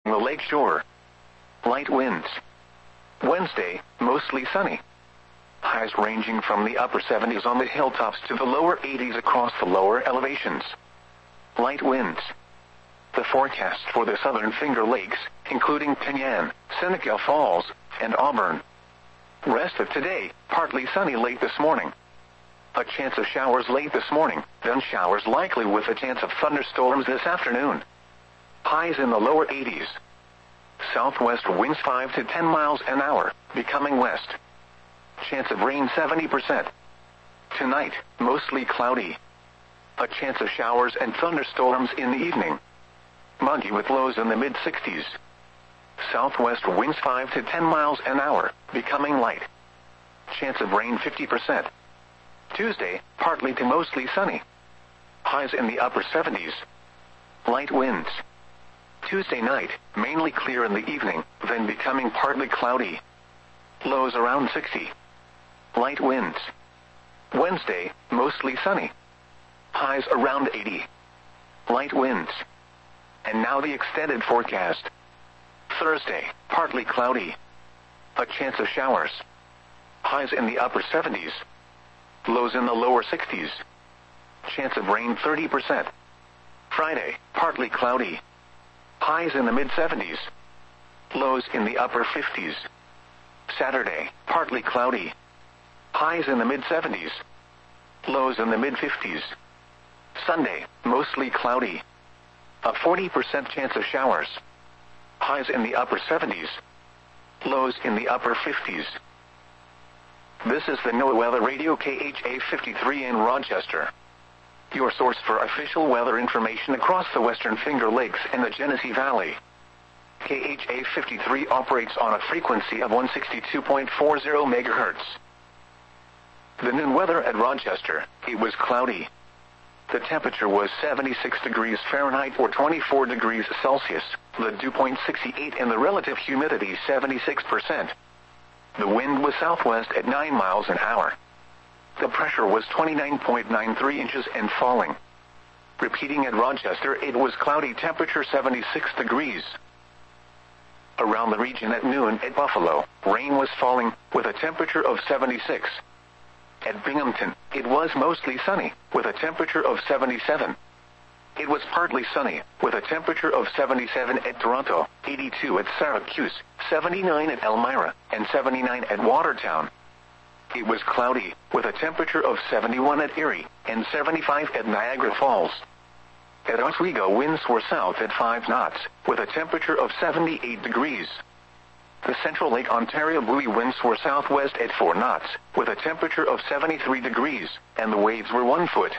the lake shore. Light winds. Wednesday, mostly sunny. Highs ranging from the upper 70s on the hilltops to the lower 80s across the lower elevations. Light winds. The forecast for the southern Finger Lakes, including Penyan, Seneca Falls, and Auburn. Rest of today, partly sunny late this morning. A chance of showers late this morning, then showers likely with a chance of thunderstorms this afternoon. Highs in the lower 80s. Southwest winds 5 to 10 miles an hour, becoming west. Chance of rain 70%. Tonight, mostly cloudy. A chance of showers and thunderstorms in the evening. Muggy with lows in the mid-60s. Southwest winds 5 to 10 miles an hour, becoming light. Chance of rain 50%. Tuesday, partly to mostly sunny. Highs in the upper 70s. Light winds. Tuesday night, mainly clear in the evening, then becoming partly cloudy. Lows around 60. Light winds. Wednesday, mostly sunny. Highs around 80. Light winds. And now the extended forecast. Thursday, partly cloudy. A chance of showers. Highs in the upper 70s. Lows in the lower 60s. Chance of rain 30%. Friday, partly cloudy. Highs in the mid-70s. Lows in the upper 50s. Saturday, partly cloudy. Highs in the mid-70s. Lows in the mid-50s. Sunday, mostly cloudy. A 40% chance of showers. Highs in the upper 70s. Lows in the upper 50s. This is the NOAA Weather Radio KHA 53 in Rochester. Your source for official weather information across the Western Finger Lakes and the Genesee Valley. KHA 53 operates on a frequency of 162.40 MHz. The noon weather at Rochester, it was cloudy. The temperature was 76 degrees Fahrenheit or 24 degrees Celsius, the dew point 68 and the relative humidity 76%. The wind was southwest at 9 miles an hour. The pressure was 29.93 inches and falling. Repeating at Rochester, it was cloudy, temperature 76 degrees. Around the region at noon at Buffalo, rain was falling, with a temperature of 76. At Binghamton, it was mostly sunny, with a temperature of 77. It was partly sunny, with a temperature of 77 at Toronto, 82 at Syracuse, 79 at Elmira, and 79 at Watertown. It was cloudy, with a temperature of 71 at Erie, and 75 at Niagara Falls. At Oswego, winds were south at 5 knots, with a temperature of 78 degrees. The Central Lake Ontario buoy winds were southwest at 4 knots, with a temperature of 73 degrees, and the waves were 1 foot.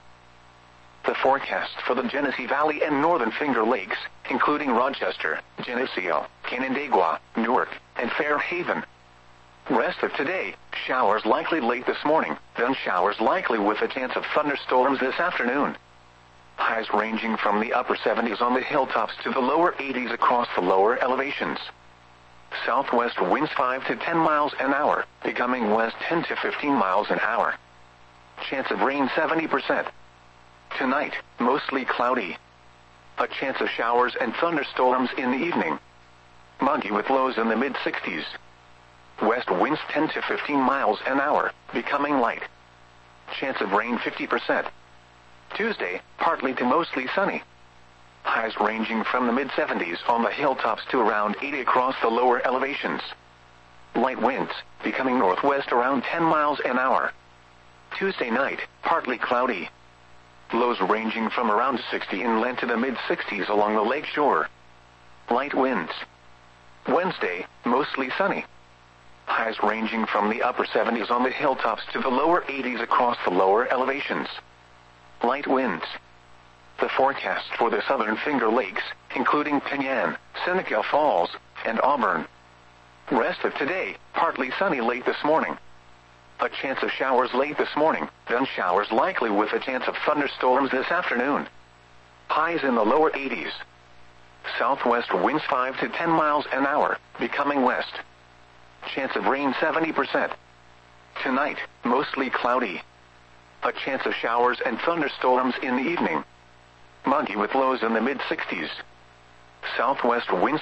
The forecast for the Genesee Valley and Northern Finger Lakes, including Rochester, Geneseo, Canandaigua, Newark, and Fairhaven. Rest of today, showers likely late this morning, then showers likely with a chance of thunderstorms this afternoon. Highs ranging from the upper 70s on the hilltops to the lower 80s across the lower elevations. Southwest winds 5 to 10 miles an hour, becoming west 10 to 15 miles an hour. Chance of rain 70%. Tonight, mostly cloudy. A chance of showers and thunderstorms in the evening. Muggy with lows in the mid-60s. West winds 10 to 15 miles an hour, becoming light. Chance of rain 50%. Tuesday, partly to mostly sunny. Highs ranging from the mid-70s on the hilltops to around 80 across the lower elevations. Light winds, becoming northwest around 10 miles an hour. Tuesday night, partly cloudy. Lows ranging from around 60 inland to the mid-60s along the lake shore. Light winds. Wednesday, mostly sunny. Highs ranging from the upper 70s on the hilltops to the lower 80s across the lower elevations. Light winds. The forecast for the southern Finger Lakes, including Penyan, Seneca Falls, and Auburn. Rest of today, partly sunny late this morning. A chance of showers late this morning, then showers likely with a chance of thunderstorms this afternoon. Highs in the lower 80s. Southwest winds 5 to 10 miles an hour, becoming west. Chance of rain 70%. Tonight, mostly cloudy. A chance of showers and thunderstorms in the evening. Muggy with lows in the mid-60s. Southwest winds